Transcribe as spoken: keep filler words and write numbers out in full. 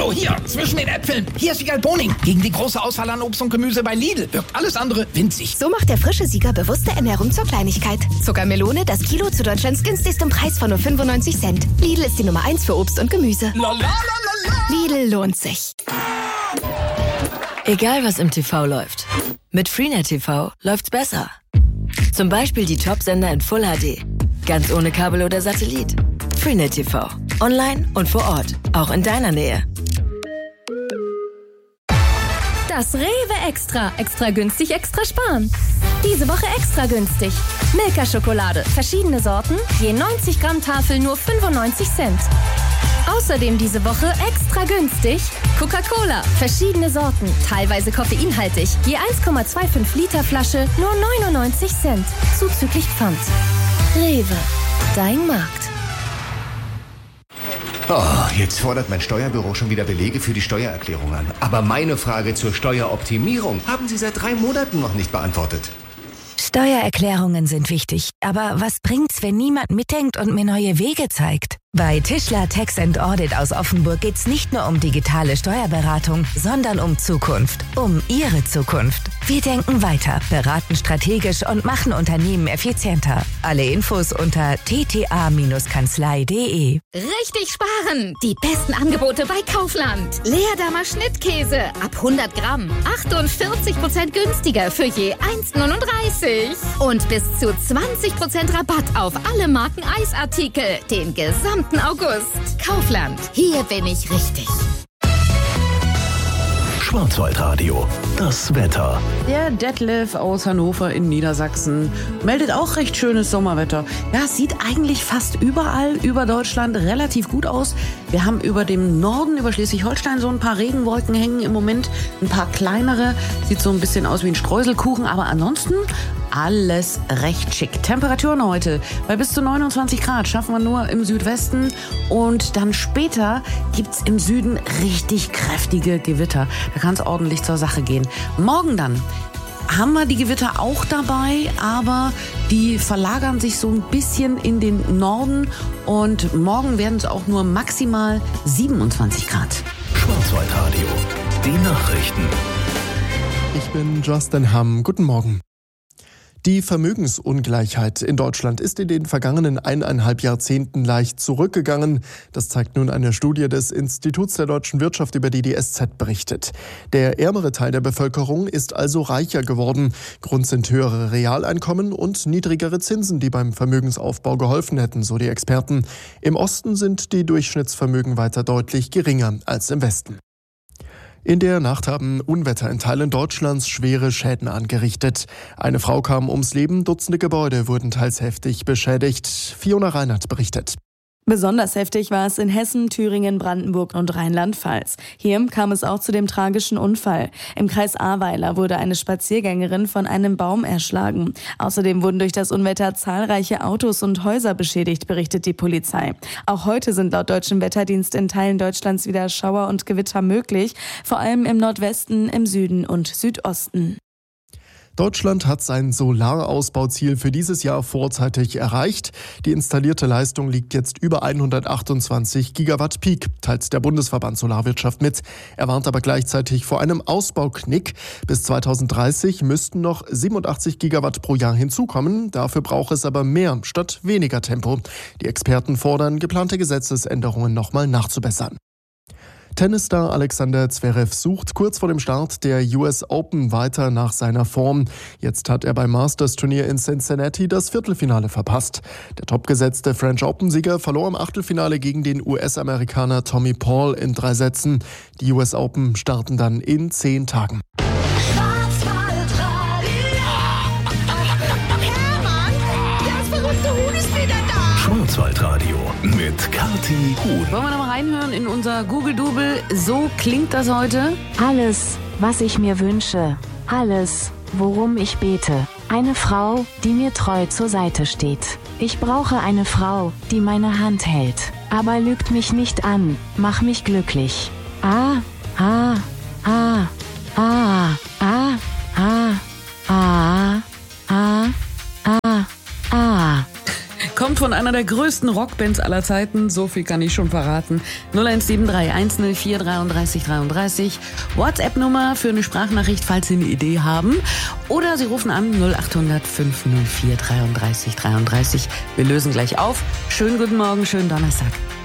So, hier, zwischen den Äpfeln. Hier ist Siegerl Boning. Gegen die große Auswahl an Obst und Gemüse bei Lidl wirkt alles andere winzig. So macht der frische Sieger bewusste Ernährung zur Kleinigkeit. Zuckermelone, das Kilo zu Deutschlands günstigstem Preis von nur fünfundneunzig Cent. Lidl ist die Nummer eins für Obst und Gemüse. La, la, la, la, la. Lidl lohnt sich. Egal was im T V läuft, mit Freenet T V läuft's besser. Zum Beispiel die Top-Sender in Full H D. Ganz ohne Kabel oder Satellit. Freenet T V. Online und vor Ort. Auch in deiner Nähe. Das Rewe Extra. Extra günstig, extra sparen. Diese Woche extra günstig. Milka-Schokolade. Verschiedene Sorten. Je neunzig Gramm Tafel nur fünfundneunzig Cent. Außerdem diese Woche extra günstig Coca-Cola. Verschiedene Sorten. Teilweise koffeinhaltig. Je eins Komma fünfundzwanzig Liter Flasche nur neunundneunzig Cent. Zuzüglich Pfand. Rewe. Dein Markt. Oh, jetzt fordert mein Steuerbüro schon wieder Belege für die Steuererklärung an. Aber meine Frage zur Steueroptimierung haben Sie seit drei Monaten noch nicht beantwortet. Steuererklärungen sind wichtig, aber was bringt's, wenn niemand mitdenkt und mir neue Wege zeigt? Bei Tischler Tax and Audit aus Offenburg geht's nicht nur um digitale Steuerberatung, sondern um Zukunft. Um Ihre Zukunft. Wir denken weiter, beraten strategisch und machen Unternehmen effizienter. Alle Infos unter t t a Kanzlei punkt de. Richtig sparen! Die besten Angebote bei Kaufland. Leerdammer Schnittkäse ab hundert Gramm. achtundvierzig Prozent günstiger für je eins Komma neununddreißig. Und bis zu zwanzig Prozent Rabatt auf alle Marken Eisartikel. Den gesamten August. Kaufland. Hier bin ich richtig. Schwarzwaldradio. Das Wetter. Der Detlef aus Hannover in Niedersachsen meldet auch recht schönes Sommerwetter. Ja, es sieht eigentlich fast überall über Deutschland relativ gut aus. Wir haben über dem Norden, über Schleswig-Holstein, so ein paar Regenwolken hängen im Moment. Ein paar kleinere. Sieht so ein bisschen aus wie ein Streuselkuchen. Aber ansonsten alles recht schick. Temperaturen heute bei bis zu neunundzwanzig Grad schaffen wir nur im Südwesten. Und dann später gibt's im Süden richtig kräftige Gewitter. Da kann es ordentlich zur Sache gehen. Morgen dann haben wir die Gewitter auch dabei, aber die verlagern sich so ein bisschen in den Norden. Und morgen werden es auch nur maximal siebenundzwanzig Grad. Schwarzwaldradio. Die Nachrichten. Ich bin Justin Hamm. Guten Morgen. Die Vermögensungleichheit in Deutschland ist in den vergangenen eineinhalb Jahrzehnten leicht zurückgegangen. Das zeigt nun eine Studie des Instituts der deutschen Wirtschaft, über die die S Z berichtet. Der ärmere Teil der Bevölkerung ist also reicher geworden. Grund sind höhere Realeinkommen und niedrigere Zinsen, die beim Vermögensaufbau geholfen hätten, so die Experten. Im Osten sind die Durchschnittsvermögen weiter deutlich geringer als im Westen. In der Nacht haben Unwetter in Teilen Deutschlands schwere Schäden angerichtet. Eine Frau kam ums Leben, Dutzende Gebäude wurden teils heftig beschädigt. Fiona Reinhardt berichtet. Besonders heftig war es in Hessen, Thüringen, Brandenburg und Rheinland-Pfalz. Hier kam es auch zu dem tragischen Unfall. Im Kreis Ahrweiler wurde eine Spaziergängerin von einem Baum erschlagen. Außerdem wurden durch das Unwetter zahlreiche Autos und Häuser beschädigt, berichtet die Polizei. Auch heute sind laut deutschem Wetterdienst in Teilen Deutschlands wieder Schauer und Gewitter möglich, vor allem im Nordwesten, im Süden und Südosten. Deutschland hat sein Solarausbauziel für dieses Jahr vorzeitig erreicht. Die installierte Leistung liegt jetzt über hundertachtundzwanzig Gigawatt Peak, teilt der Bundesverband Solarwirtschaft mit. Er warnt aber gleichzeitig vor einem Ausbauknick. Bis zweitausenddreißig müssten noch siebenundachtzig Gigawatt pro Jahr hinzukommen. Dafür braucht es aber mehr statt weniger Tempo. Die Experten fordern, geplante Gesetzesänderungen nochmal nachzubessern. Tennisstar Alexander Zverev sucht kurz vor dem Start der U S Open weiter nach seiner Form. Jetzt hat er beim Masters-Turnier in Cincinnati das Viertelfinale verpasst. Der topgesetzte French Open-Sieger verlor im Achtelfinale gegen den U S-Amerikaner Tommy Paul in drei Sätzen. Die U S Open starten dann in zehn Tagen. Schwarzwaldradio mit Kathi Huhn. Wollen wir noch mal reinhören in unser Google-Double? So klingt das heute. Alles, was ich mir wünsche. Alles, worum ich bete. Eine Frau, die mir treu zur Seite steht. Ich brauche eine Frau, die meine Hand hält. Aber lügt mich nicht an, mach mich glücklich. Ah, ah, ah, ah, ah, ah, ah, ah, ah, ah. Kommt von von einer der größten Rockbands aller Zeiten. So viel kann ich schon verraten. null eins sieben drei eins null vier dreiunddreißig dreiunddreißig. WhatsApp-Nummer für eine Sprachnachricht, falls Sie eine Idee haben. Oder Sie rufen an null acht hundert fünf null vier dreiunddreißig dreiunddreißig. Wir lösen gleich auf. Schönen guten Morgen, schönen Donnerstag.